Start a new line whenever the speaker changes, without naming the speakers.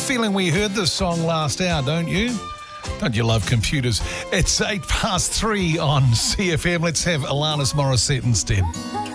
feeling we heard this song last hour, don't you? Don't you love computers? It's 3:08 on CFM. Let's have Alanis Morissette instead.